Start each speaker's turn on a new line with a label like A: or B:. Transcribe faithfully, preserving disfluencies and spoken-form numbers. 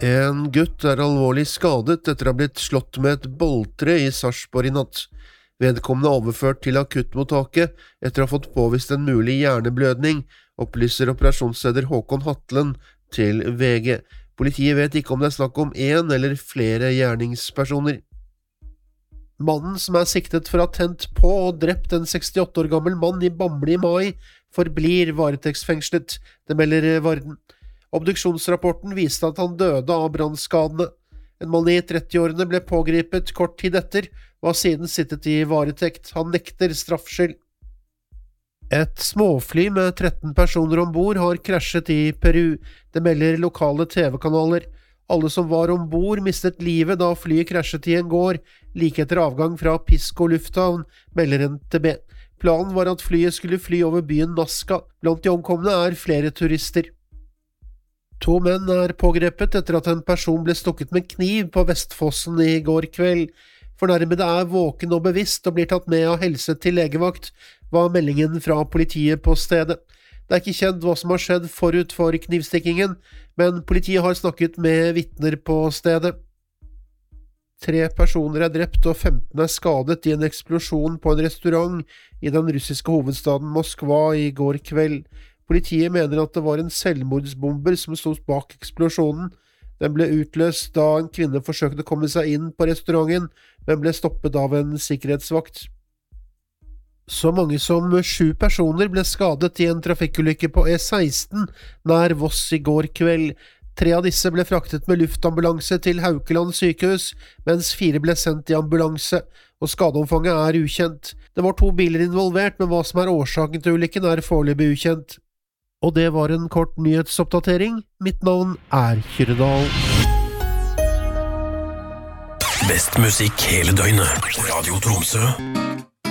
A: En gutt er alvorlig skadet etter å ha blitt slått med et boltre i Sarpsborg i natt. Vedkommende er overført til akuttmottaket etter å ha fått påvist en mulig hjerneblødning, opplyser operasjonsleder Håkon Hatlen til V G. Politiet vet ikke om det er snakk om en eller flere gjerningspersoner. Mannen som er siktet for å ha tent på og drept en sekstiåtte år gammel mann i Bamble i mai, forblir varetektsfengslet, det melder Varden. Obduksjonsrapporten viste at han døde av brannskadene. En mann i trettiårene ble pågripet kort tid etter, og har siden sittet i varetekt. Han nekter straffskyld. Et småfly med tretten personer ombord har krasjet i Peru. Det melder lokale T V-kanaler. Alle som var ombord mistet livet da flyet krasjet i en gård, like etter avgang fra Pisco lufthavn, melder N T B. Planen var at flyet skulle fly over byen Nazca. Blant de omkomne er flere turister. To menn er pågrepet etter at en person ble stukket med kniv på Vestfossen i går kveld. Fornærmede er våken og bevisst og blir tatt med av helse til legevakt, var meldingen fra politiet på stedet. Det er ikke kjent hva som har skjedd forut for knivstikkingen, men politiet har snakket med vitner på stedet. Tre personer er drept og femten er skadet i en eksplosjon på en restaurant i den russiske hovedstaden Moskva i går kveld. Politiet mener at det var en selvmordsbomber som stod bak eksplosjonen. Den ble utløst da en kvinne forsøkte å komme seg inn på restauranten, men ble stoppet av en sikkerhetsvakt. Så mange som sju personer ble skadet i en trafikkulykke på E seksten nær Voss i går kveld. Tre av disse ble fraktet med luftambulanse til Haukeland sykehus, mens fire ble sendt i ambulanse, og skadeomfanget er ukjent. Det var to biler involvert, men hva som er årsaken til ulykken er foreløpig ukjent. Og det var en kort nyhetsoppdatering. Mitt navn er Kyrdal.
B: Best musikk hele døgnet. Radio Tromsø.